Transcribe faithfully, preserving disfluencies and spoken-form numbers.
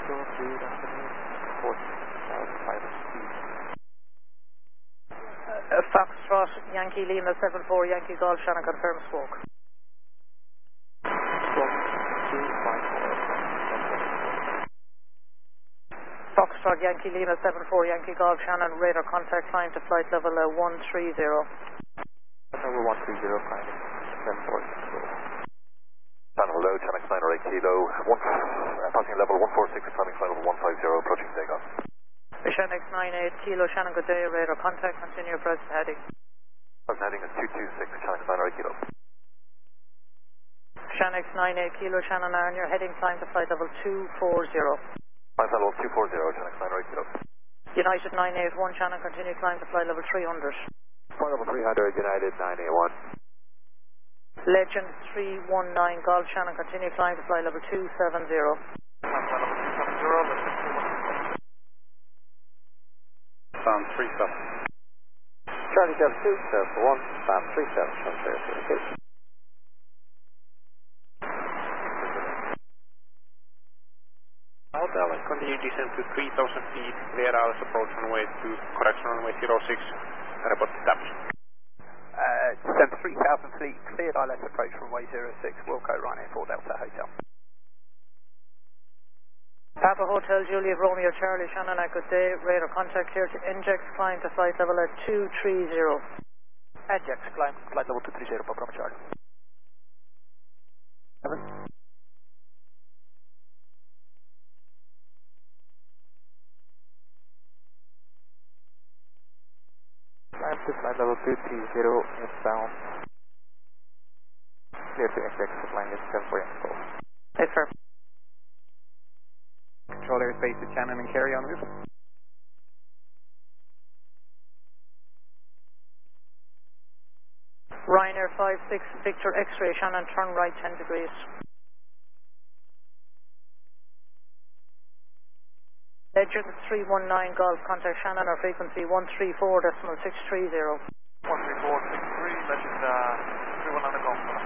Echo, good afternoon, fourteen thousand five hundred feet. Uh, Foxtrot, Yankee Lima seven four, Yankee Golf, Shannon confirm smoke. Squawk two five four. Foxtrot, Yankee Lima seven four, Yankee Golf, Shannon, radar contact, climb to flight level uh, one three zero. Number one three zero, climbing seven four six four. Channel low, Channel nine or eight kilo, one, uh, passing level one four six, climbing flight level one five zero, approaching takeoff. Shannon nine eight kilo, Shannon good day, radar contact, continue present heading. Present heading is two two six, Channel nine or eight kilo. Shannon nine eight kilo, Shannon nine, your heading, climb to flight level two four zero. Flight level two four zero, Channel nine or eight kilo. United nine eight one, Shannon, continue climb to flight level three hundred. Flight level three hundred, United nine eight one. Legend three one nine, Golf, Shannon, continue climb to flight level two seven zero. Flight level two seven zero, Legend three one nine. Sound three seven. Charlie Delta two, Delta one, Band three seven, transfer to the case. Hotel and continue descent to three thousand feet, clear out approach runway to correction runway zero six, report established. Uh, descent three thousand feet, cleared I L S approach runway zero six, Wilco Ryanair four Delta Hotel. Papa Hotel, Juliet Romeo Charlie, Shannon, I good day, radar contact here to inject, climb to flight level at two three zero. Ajax, climb flight level two three zero, Papa Romeo Charlie. Seven. Climb to flight level two three zero, eastbound. Clear to inject, flying is seven four info. Yes, sir. Control airspace to Shannon and carry on move. Ryanair five six, Victor X-ray, Shannon, turn right ten degrees. Legend three one nine, Golf, contact Shannon, our frequency one three four decimal six three zero. one three four six three, Legend uh, three one nine, Golf.